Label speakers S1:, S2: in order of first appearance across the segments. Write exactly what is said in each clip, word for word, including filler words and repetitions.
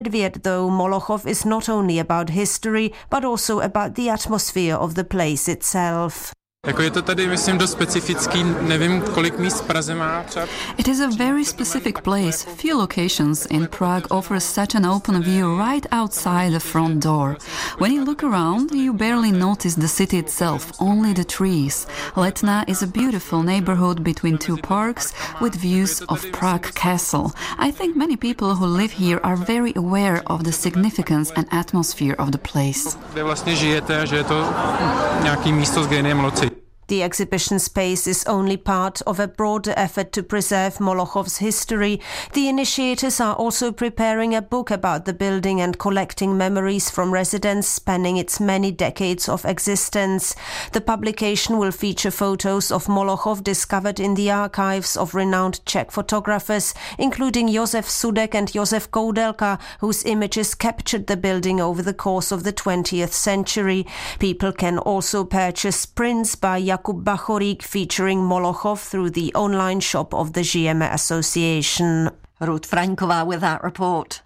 S1: Viet, though, Molochov is not only about history, but also about the atmosphere of the place itself.
S2: Jako je to tady, myslím, dost specifický, nevím, kolik míst v Praze má třeba.
S3: It is a very specific place. Few locations in Prague offer such an open view right outside the front door. When you look around, you barely notice the city itself, only the trees. Letna is a beautiful neighborhood between two parks with views of Prague Castle. I think many people who live here are very aware of the significance and atmosphere of the place.
S2: Kde vlastně žijete, že je to nějaký místo s gréniem loci.
S1: The exhibition space is only part of a broader effort to preserve Molochov's history. The initiators are also preparing a book about the building and collecting memories from residents spanning its many decades of existence. The publication will feature photos of Molochov discovered in the archives of renowned Czech photographers, including Josef Sudek and Josef Koudelka, whose images captured the building over the course of the twentieth century. People can also purchase prints by Jakub Bachorík featuring Molochov through the online shop of the Žijeme Association.
S4: Ruth Franková with that report.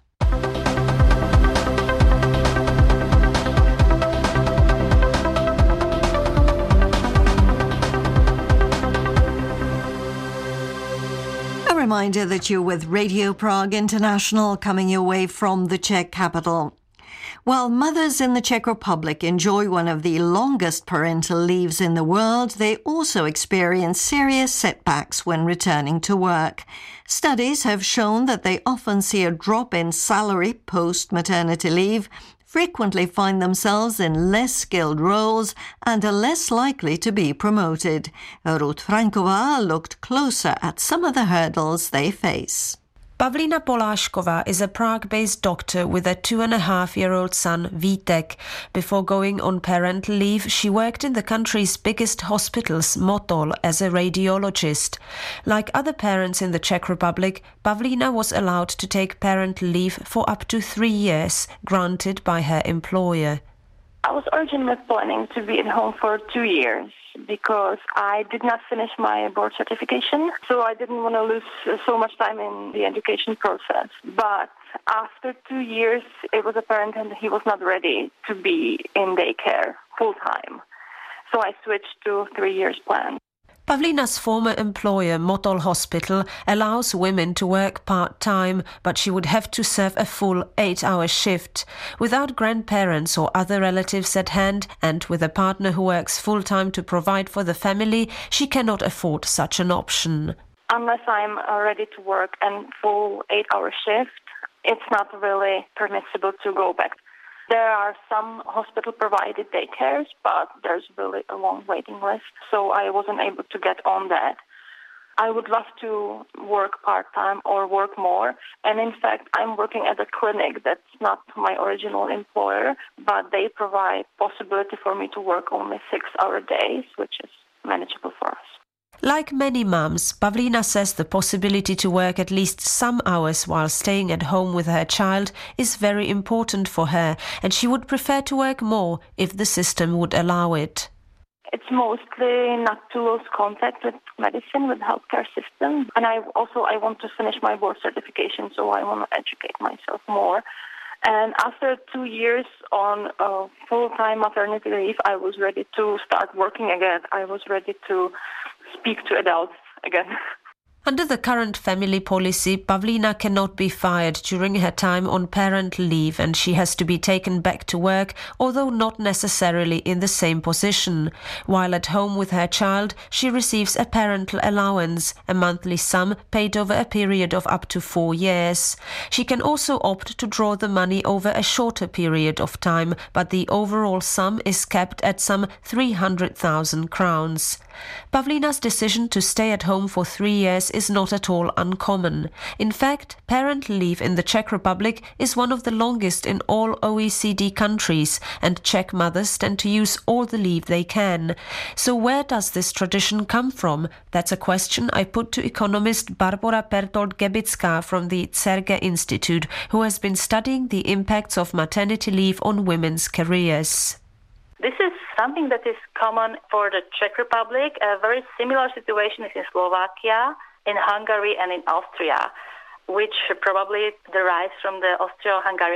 S4: A reminder that you're with Radio Prague International, coming your way from the Czech capital. While mothers in the Czech Republic enjoy one of the longest parental leaves in the world, they also experience serious setbacks when returning to work. Studies have shown that they often see a drop in salary post-maternity leave, frequently find themselves in less skilled roles and are less likely to be promoted. Ruth Franková looked closer at some of the hurdles they face.
S1: Pavlína Polášková is a Prague-based doctor with a two-and-a-half-year-old son, Vítek. Before going on parental leave, she worked in the country's biggest hospitals, Motol, as a radiologist. Like other parents in the Czech Republic, Pavlína was allowed to take parental leave for up to three years, granted by her employer.
S5: I was originally planning to be at home for two years because I did not finish my board certification, so I didn't want to lose so much time in the education process. But after two years, it was apparent that he was not ready to be in daycare full-time. So I switched to three years plan.
S1: Pavlína's former employer, Motol Hospital, allows women to work part-time, but she would have to serve a full eight-hour shift. Without grandparents or other relatives at hand, and with a partner who works full-time to provide for the family, she cannot afford such an option.
S5: Unless I'm ready to work and full eight-hour shift, it's not really permissible to go back. There are some hospital-provided daycares, but there's really a long waiting list, so I wasn't able to get on that. I would love to work part-time or work more, and in fact, I'm working at a clinic that's not my original employer, but they provide possibility for me to work only six-hour days, which is manageable for us.
S1: Like many mums, Pavlína says the possibility to work at least some hours while staying at home with her child is very important for her, and she would prefer to work more if the system would allow it.
S5: It's mostly not to lose contact with medicine, with healthcare system. And I also I want to finish my board certification, so I want to educate myself more. And after two years on uh, full-time maternity leave, I was ready to start working again. I was ready to speak to adults again.
S1: Under the current family policy, Pavlína cannot be fired during her time on parental leave, and she has to be taken back to work, although not necessarily in the same position. While at home with her child, she receives a parental allowance, a monthly sum paid over a period of up to four years. She can also opt to draw the money over a shorter period of time, but the overall sum is capped at some three hundred thousand crowns. Pavlína's decision to stay at home for three years is not at all uncommon. In fact, parental leave in the Czech Republic is one of the longest in all O E C D countries, and Czech mothers tend to use all the leave they can. So where does this tradition come from? That's a question I put to economist Barbora Pertold-Gebická from the Cerge Institute, who has been studying the impacts of maternity leave on women's careers.
S6: This is something that is common for the Czech Republic. A very similar situation is in Slovakia, in Hungary and in Austria. which probably derives from the Austro-Hungarian